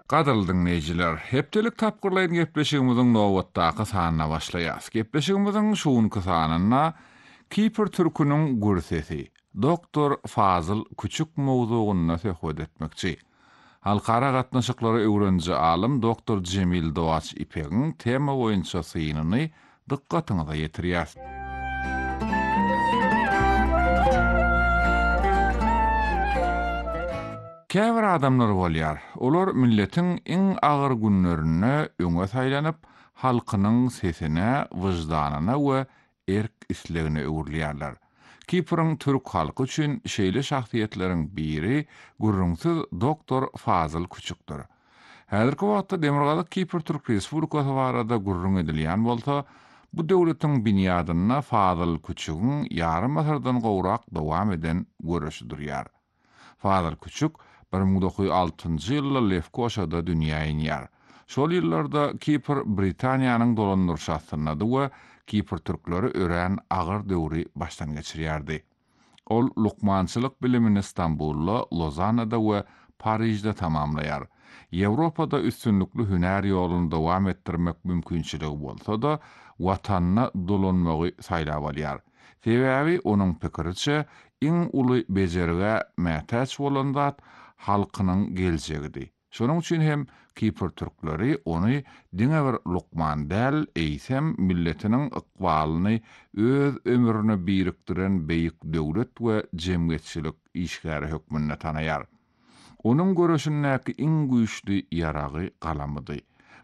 Gadyrly dinleyijiler, hepdelik tapgyrlaýan gepleşigimiziň nowatdaky sanyna başlaýas. Gepleşigimiziň şuňky sanyna Kipr türküniň gürsesi, Doktor Fazıl Küçük mowzugyna söhbet etmekçi. Halkara gatnaşyklary öwrenji alim Doktor Cemil Doğaç İpek'iň tema boýunça synyny dykkatyňyza ýetirýär. Käbir adamlar bolýar. Olar milletiň iň agyr günlerine öňe saýlanyp, halkynyň sesine, wyjdanyna we erk islegine öwürlýärler. Kiprň türk halky üçin şeýle şahsiýetleriň biri gurrunsyz Doktor Fazıl Küçükdir. Häzirki wagtda Demirgazyk Kipr Türk Respublikasy barada gurrun edilýän bolsa, bu döwletiň binýadyna Fazıl Küçügiň ýarym asyrdan gowrak dowam eden görüşdürýär. Fazıl Küçük 1906-njy ýylda Lefkoşada dünýäge ýenýär. Şol ýyllarda Kipr Britaniýanyň dolandyrşasyna we Kipr türkleri ören agyr döwri başdan geçirýärdi. Ol lukmançylyk bilimini Istanbulda, Lozanada we Parijde tamamlaýar. Ýewropada üstünlikli hünär ýolunu dowam etdirmek mümkinçiligi bolsa-da, watanyna dolanmagy saýlap alýar. Sebäbi onuň pikiriçe, iň uly bejerige mätäç bolan zat halkynyň geljegidi. Şonuň üçin hem Kipr türkleri ony diňe bir lukman däl, eýsem milletiniň ykbalyny öz ömrüne birikdiren beýik döwlet we jemgyýetçilik işgäri hökmünde tanaýar. Onuň görüşindäki iň güýçli ýaragy galamydy.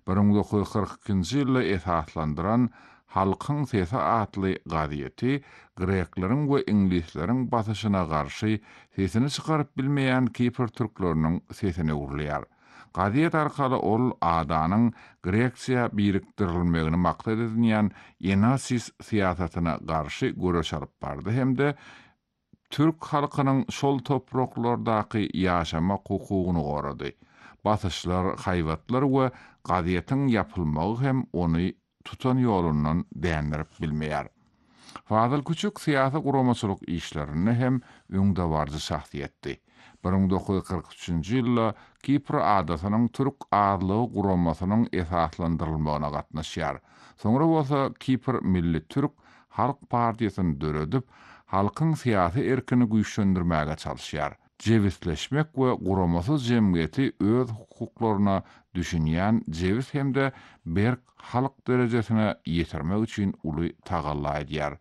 1942-nji ýylda esaslandyran Halkyň Sesi atly gaziýeti greklaryň we inglisleriň basyşyna garşy sesini çykaryp bilmeýän Kipr türkleriniň sesini urlaýar. Gaziýet arkaly ol adanyň Greksiýa birikdirilmegini maksat edilýän enasis siýasatyna garşy görüş alyp bardy hemde türk halkynyň şol topraklardaky ýaşama hukugyny gorady. Basyşlar, haýwatlar we gaziýetiň ýapylmagy hem ony tutan ýolundan däňdirip bilmeýär. Fazıl Küçük siýasy guramaçylyk işlerini hem öňde bardy şahsiýetdi. 1943-nji ýylda Kipr adasynyň türk adlygy guramasynyň esaslandyrylmagyna gatnaşýar. Soňra bolsa Kipr Milli Türk Halk Partiýasyny döredip, halkyň siýasy erkini güýçlendirmäge çalyşýar. Jewizleşmek we guramasyz jemgyýeti öz hukuklaryna düşünýän jewiz hemde berk halk derejesine ýetirmek üçin uly tagalla edýär.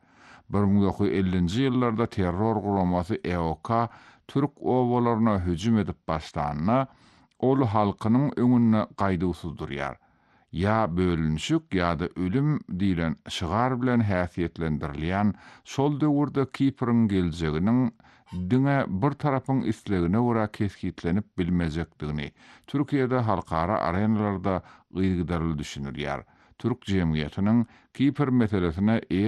1950-nji ýyllarda terror guramasy EOK türk obalaryna hüjüm edip başlanyna ol halkynyň öňüne gaýdysızdyrýar. Ya bölünşük ya da ölüm diýilen şygar bilen häsiýetlendirilýän şol döwürde Kiprň geljeginiň diňe bir tarapyň islegine görä keskitlenip bilmejekdigini Türkiýede halkara arenalarda gyrgydaryly düşünülýär. Türk jemgyýetiniň Kipr meselesine